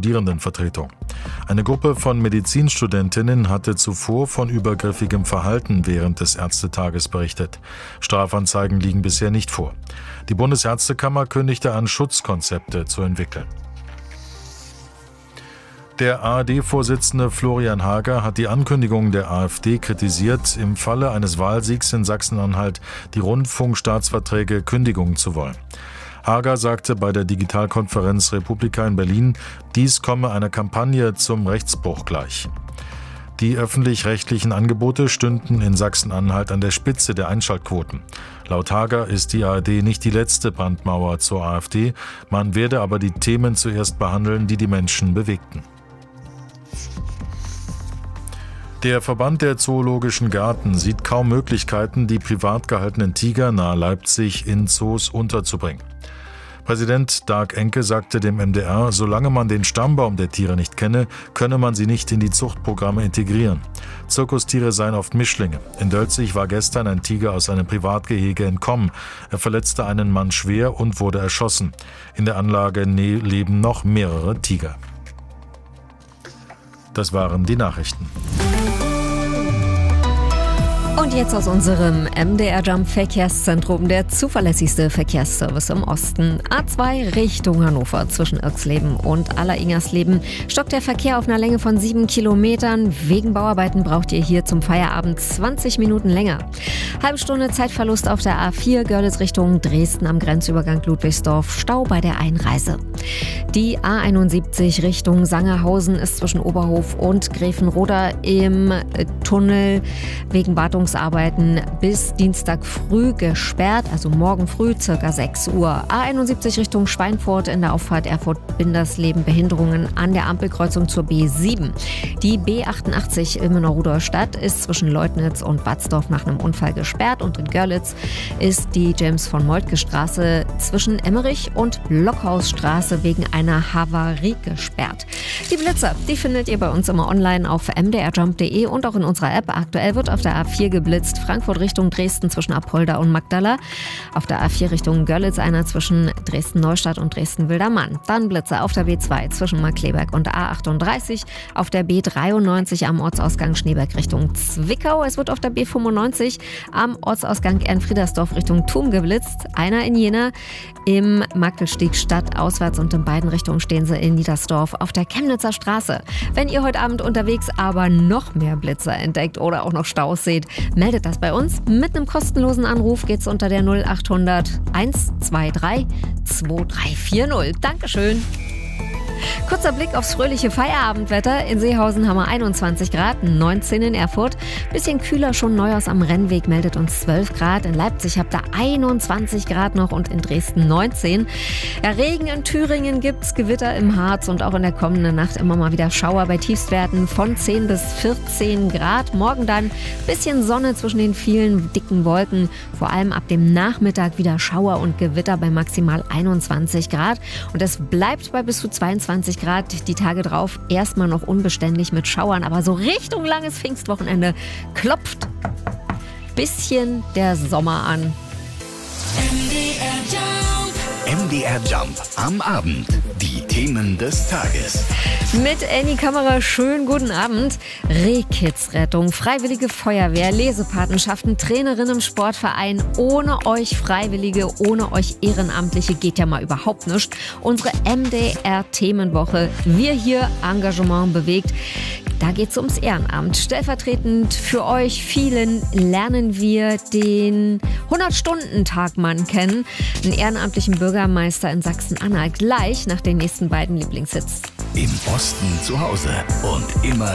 Studierendenvertretung. Eine Gruppe von Medizinstudentinnen hatte zuvor von übergriffigem Verhalten während des Ärztetages berichtet. Strafanzeigen liegen bisher nicht vor. Die Bundesärztekammer kündigte an, Schutzkonzepte zu entwickeln. Der ARD-Vorsitzende Florian Hager hat die Ankündigung der AfD kritisiert, im Falle eines Wahlsiegs in Sachsen-Anhalt die Rundfunkstaatsverträge kündigen zu wollen. Hager sagte bei der Digitalkonferenz Republika in Berlin, dies komme einer Kampagne zum Rechtsbruch gleich. Die öffentlich-rechtlichen Angebote stünden in Sachsen-Anhalt an der Spitze der Einschaltquoten. Laut Hager ist die ARD nicht die letzte Brandmauer zur AfD, man werde aber die Themen zuerst behandeln, die die Menschen bewegten. Der Verband der Zoologischen Gärten sieht kaum Möglichkeiten, die privat gehaltenen Tiger nahe Leipzig in Zoos unterzubringen. Präsident Dag Enke sagte dem MDR, solange man den Stammbaum der Tiere nicht kenne, könne man sie nicht in die Zuchtprogramme integrieren. Zirkustiere seien oft Mischlinge. In Dölzig war gestern ein Tiger aus einem Privatgehege entkommen. Er verletzte einen Mann schwer und wurde erschossen. In der Anlage leben noch mehrere Tiger. Das waren die Nachrichten. Und jetzt aus unserem MDR-Jump-Verkehrszentrum, der zuverlässigste Verkehrsservice im Osten. A2 Richtung Hannover zwischen Irxleben und Aller-Ingersleben stockt der Verkehr auf einer Länge von 7 Kilometern. Wegen Bauarbeiten braucht ihr hier zum Feierabend 20 Minuten länger. Halbe Stunde Zeitverlust auf der A4 Görlitz Richtung Dresden am Grenzübergang Ludwigsdorf. Stau bei der Einreise. Die A71 Richtung Sangerhausen ist zwischen Oberhof und Gräfenroda im Tunnel wegen Wartungsarbeiten bis Dienstag früh gesperrt, also morgen früh ca. 6 Uhr. A71 Richtung Schweinfurt in der Auffahrt Erfurt-Bindersleben Behinderungen an der Ampelkreuzung zur B7. Die B88 Ilmenau-Rudolstadt ist zwischen Leutnitz und Batzdorf nach einem Unfall gesperrt und in Görlitz ist die James-von-Moltke-Straße zwischen Emmerich und Blockhausstraße wegen einer Havarie gesperrt. Die Blitzer, die findet ihr bei uns immer online auf mdrjump.de und auch in unserer App. Aktuell wird auf der A4 geblitzt, Frankfurt Richtung Dresden zwischen Apolda und Magdala. Auf der A4 Richtung Görlitz einer zwischen Dresden-Neustadt und Dresden-Wildermann. Dann Blitzer auf der B2 zwischen Markkleeberg und A38. Auf der B93 am Ortsausgang Schneeberg Richtung Zwickau. Es wird auf der B95 am Ortsausgang Ehrenfriedersdorf Richtung Thum geblitzt. Einer in Jena im Magdelstieg stadtauswärts und in beiden Richtungen stehen sie in Niedersdorf auf der Chemnitzer Straße. Wenn ihr heute Abend unterwegs aber noch mehr Blitzer entdeckt oder auch noch Staus seht, meldet das bei uns. Mit einem kostenlosen Anruf geht's unter der 0800 123 2340. Dankeschön. Kurzer Blick aufs fröhliche Feierabendwetter. In Seehausen haben wir 21 Grad, 19 in Erfurt. Bisschen kühler schon Neuhaus am Rennweg meldet uns 12 Grad. In Leipzig habt ihr 21 Grad noch und in Dresden 19. Ja, Regen in Thüringen gibt's, Gewitter im Harz und auch in der kommenden Nacht immer mal wieder Schauer bei Tiefstwerten von 10 bis 14 Grad. Morgen dann bisschen Sonne zwischen den vielen dicken Wolken. Vor allem ab dem Nachmittag wieder Schauer und Gewitter bei maximal 21 Grad. Und es bleibt bei bis zu 22 Grad die Tage drauf. Erstmal noch unbeständig mit Schauern, aber so Richtung langes Pfingstwochenende klopft bisschen der Sommer an. MDR Jump am Abend. Die Themen des Tages. Mit Annie Kammerer, schönen guten Abend. Rehkids-Rettung, Freiwillige Feuerwehr, Lesepatenschaften, Trainerinnen im Sportverein. Ohne euch Freiwillige, ohne euch Ehrenamtliche geht ja mal überhaupt nichts. Unsere MDR-Themenwoche. Wir hier, Engagement bewegt. Da geht es ums Ehrenamt. Stellvertretend für euch vielen lernen wir den 100-Stunden-Tagmann kennen. Einen ehrenamtlichen Bürgermeister in Sachsen-Anhalt. Gleich nach den nächsten beiden Lieblingshits. Im Osten zu Hause und immer